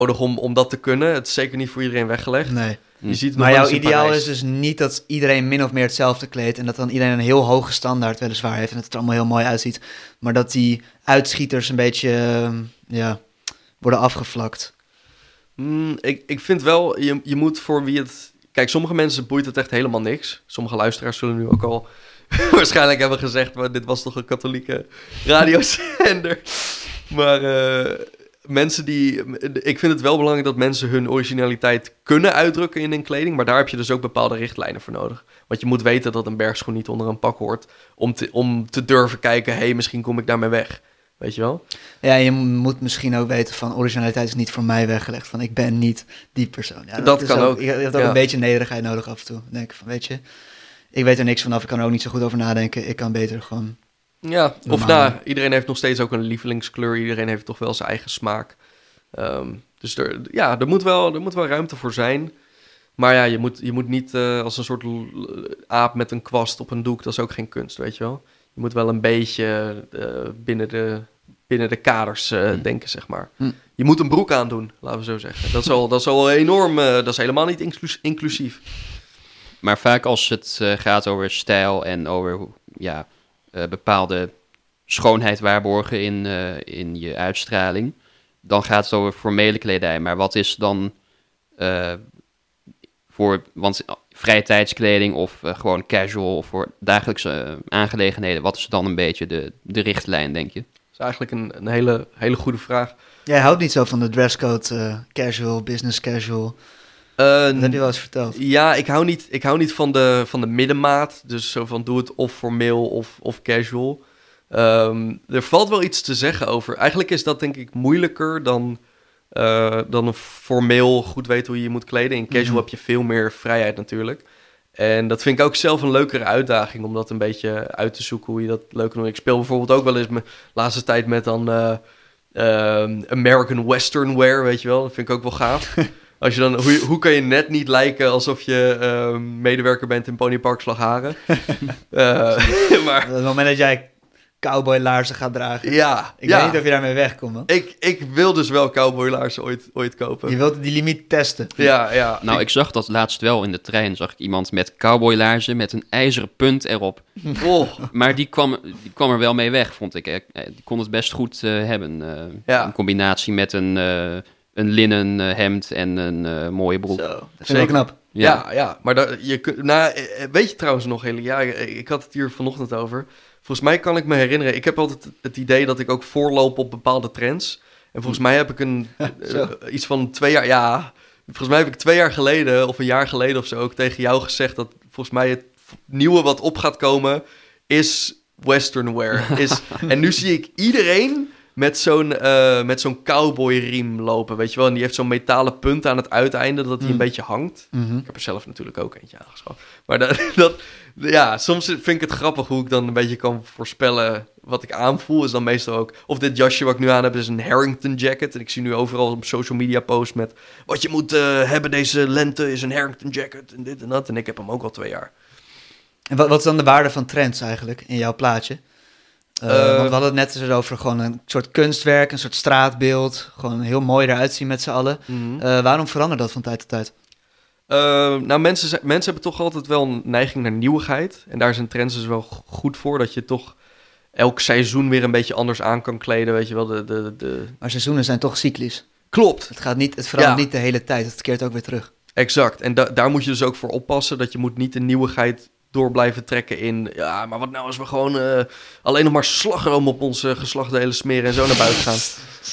nodig om dat te kunnen. Het is zeker niet voor iedereen weggelegd. Nee. Je ziet het Maar nog wel jouw eens in ideaal Parijs. is dus niet dat iedereen min of meer hetzelfde kleedt... en dat dan iedereen een heel hoge standaard weliswaar heeft... en dat het er allemaal heel mooi uitziet. Maar dat die uitschieters een beetje worden afgevlakt. Ik vind wel, je moet voor wie het... Kijk, sommige mensen boeit het echt helemaal niks. Sommige luisteraars zullen nu ook al waarschijnlijk hebben gezegd... maar dit was toch een katholieke radiozender. Maar mensen die... Ik vind het wel belangrijk dat mensen hun originaliteit kunnen uitdrukken in hun kleding... maar daar heb je dus ook bepaalde richtlijnen voor nodig. Want je moet weten dat een bergschoen niet onder een pak hoort... om te durven kijken, hey, misschien kom ik daarmee weg. Weet je wel? Ja, je moet misschien ook weten van... originaliteit is niet voor mij weggelegd. Van ik ben niet die persoon. Ja, dat is kan ook. Je hebt ook een beetje nederigheid nodig af en toe. Dan denk ik van, weet je... ik weet er niks vanaf, ik kan er ook niet zo goed over nadenken. Ik kan beter gewoon... Ja, normaal. of iedereen heeft nog steeds ook een lievelingskleur. Iedereen heeft toch wel zijn eigen smaak. Dus er moet wel ruimte voor zijn. Maar ja, je moet niet als een soort aap met een kwast op een doek. Dat is ook geen kunst, weet je wel. Je moet wel een beetje binnen de kaders denken, zeg maar. Je moet een broek aandoen, laten we zo zeggen. Dat is al enorm... dat is helemaal niet inclusief. Maar vaak als het gaat over stijl en over bepaalde schoonheid waarborgen in je uitstraling, dan gaat het over formele kledij. Maar wat is dan want vrije tijdskleding of gewoon casual of voor dagelijkse aangelegenheden, wat is dan een beetje de richtlijn, denk je? Dat is eigenlijk een hele goede vraag. Jij houdt niet zo van de dresscode casual, business casual. Dat heb je wel eens verteld. Ja, ik hou niet van de middenmaat. Dus zo van doe het of formeel of casual. Er valt wel iets te zeggen over. Eigenlijk is dat denk ik moeilijker dan een formeel goed weten hoe je je moet kleden. In casual heb je veel meer vrijheid natuurlijk. En dat vind ik ook zelf een leukere uitdaging om dat een beetje uit te zoeken hoe je dat leuk kan doen. Ik speel bijvoorbeeld ook wel eens mijn laatste tijd met dan American Western wear, weet je wel. Dat vind ik ook wel gaaf. Als je dan, hoe kan je net niet lijken alsof je medewerker bent in Ponypark Slagharen? Maar Op het moment dat jij cowboylaarzen gaat dragen. ja, Ik weet niet of je daarmee wegkomt, man. ik wil dus wel cowboylaarzen ooit kopen. Je wilt die limiet testen. Ja. Nou, ik zag dat laatst wel in de trein. Zag ik iemand met cowboylaarzen met een ijzeren punt erop. Oh, Maar die kwam er wel mee weg, vond ik. Die kon het best goed hebben. In combinatie met een linnen hemd en een mooie broek. Zo, dat vind ik wel knap. ja. Maar weet je trouwens nog, ik had het hier vanochtend over. Volgens mij kan ik me herinneren, ik heb altijd het idee dat ik ook voorloop op bepaalde trends. En volgens mij heb ik iets van 2 jaar... Ja, volgens mij heb ik 2 jaar geleden of een jaar geleden of zo ook tegen jou gezegd dat volgens mij het nieuwe wat op gaat komen is western wear. En nu zie ik iedereen met zo'n cowboyriem lopen, weet je wel. En die heeft zo'n metalen punt aan het uiteinde dat die een beetje hangt. Ik heb er zelf natuurlijk ook eentje aangeschaft. Maar soms vind ik het grappig hoe ik dan een beetje kan voorspellen wat ik aanvoel. Is dan meestal ook... Of dit jasje wat ik nu aan heb is een Harrington jacket. En ik zie nu overal op social media posts met... Wat je moet hebben deze lente is een Harrington jacket en dit en dat. En ik heb hem ook al 2 jaar. En wat is dan de waarde van trends eigenlijk in jouw plaatje? Want we hadden het net eens over gewoon een soort kunstwerk, een soort straatbeeld. Gewoon heel mooi eruit zien met z'n allen. Waarom verandert dat van tijd tot tijd? Mensen hebben toch altijd wel een neiging naar nieuwigheid. En daar zijn trends dus wel goed voor. Dat je toch elk seizoen weer een beetje anders aan kan kleden. Weet je wel, Maar seizoenen zijn toch cyclisch. Klopt. Het verandert niet de hele tijd. Het keert ook weer terug. Exact. En daar moet je dus ook voor oppassen. Dat je moet niet de nieuwigheid door blijven trekken in... Ja, maar wat nou als we gewoon alleen nog maar slagroom op onze geslachtsdelen smeren en zo naar buiten gaan.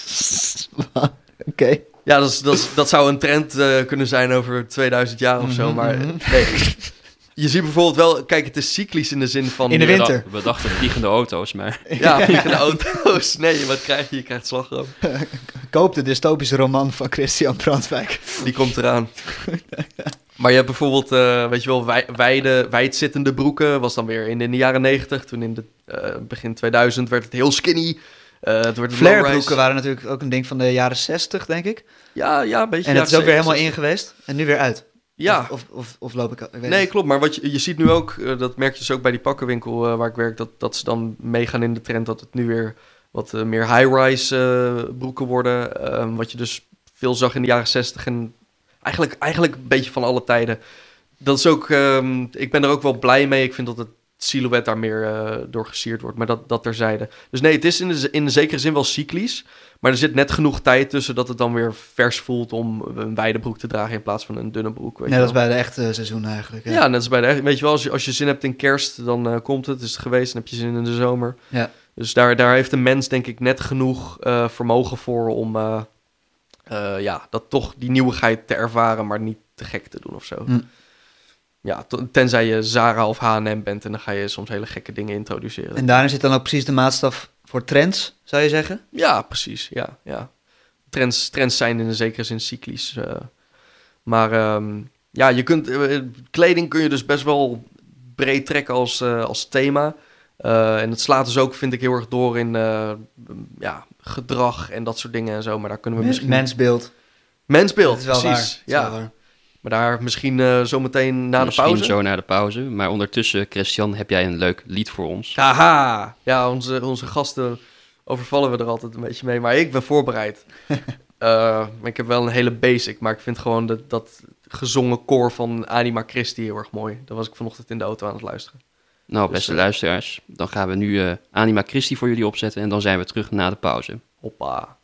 Oké. Ja, dat zou een trend kunnen zijn over 2000 jaar of zo, maar nee. Je ziet bijvoorbeeld wel... Kijk, het is cyclisch in de zin van... In de winter. We dachten vliegende auto's, maar... Ja, vliegende auto's. Nee, wat krijg je? Je krijgt slagroom. Koop de dystopische roman van Christian Brandwijk. Die komt eraan. Maar je hebt bijvoorbeeld, weet je wel, wijdzittende broeken. Was dan weer in de jaren 90. Toen in begin 2000 werd het heel skinny. Flare-broeken waren natuurlijk ook een ding van de jaren 60, denk ik. Ja, een beetje. En het is ook weer helemaal in geweest en nu weer uit. Ja. Of loop ik... weet Nee, niet. klopt. Maar wat je ziet nu ook, dat merk je dus ook bij die pakkenwinkel waar ik werk, dat ze dan meegaan in de trend dat het nu weer wat meer high-rise broeken worden. Wat je dus veel zag in de jaren 60 en eigenlijk een beetje van alle tijden. Dat is ook, ik ben er ook wel blij mee. Ik vind dat het silhouet daar meer door gesierd wordt, maar dat terzijde. Dus nee, het is in de zekere zin wel cyclisch, maar er zit net genoeg tijd tussen dat het dan weer vers voelt om een wijde broek te dragen in plaats van een dunne broek. Net als bij de echte seizoen eigenlijk. Ja, net als bij de echte. Weet je wel, als je zin hebt in kerst, dan komt het. Is het geweest, dan heb je zin in de zomer. Ja. Dus daar heeft de mens denk ik net genoeg vermogen voor om dat toch die nieuwigheid te ervaren, maar niet te gek te doen of zo. Ja, tenzij je Zara of H&M bent en dan ga je soms hele gekke dingen introduceren. En daarin zit dan ook precies de maatstaf voor trends, zou je zeggen? Ja, precies. Ja. Trends zijn in een zekere zin cyclisch. Maar je kunt kleding kun je dus best wel breed trekken als thema. En het slaat dus ook, vind ik, heel erg door in gedrag en dat soort dingen en zo. Maar daar kunnen we misschien... Mensbeeld. Mensbeeld, dat is wel precies. Waar. Ja. Waar. Maar daar misschien zometeen na de pauze. Misschien zo na de pauze. Maar ondertussen, Christian, heb jij een leuk lied voor ons? Haha! Ja, onze gasten overvallen we er altijd een beetje mee. Maar ik ben voorbereid. Ik heb wel een hele basic. Maar ik vind gewoon dat gezongen koor van Anima Christi heel erg mooi. Daar was ik vanochtend in de auto aan het luisteren. Nou, beste luisteraars. Dan gaan we nu Anima Christi voor jullie opzetten. En dan zijn we terug na de pauze. Hoppa.